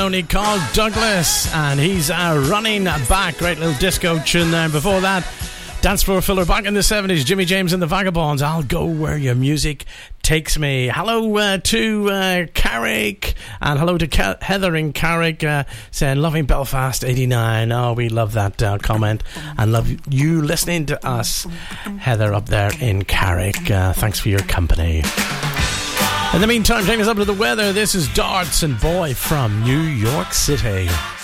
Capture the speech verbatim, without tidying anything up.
Only called Douglas, and he's uh, running back. Great little disco tune there. Before that, dance floor filler back in the seventies, Jimmy James and the Vagabonds. I'll go where your music takes me. Hello uh, to uh, Carrick, and hello to Ca- Heather in Carrick, uh, saying loving Belfast eighty-nine. Oh, we love that uh, comment and love you listening to us, Heather up there in Carrick. Uh, thanks for your company. In the meantime, taking us up to the weather, this is Darts and Boy from New York City.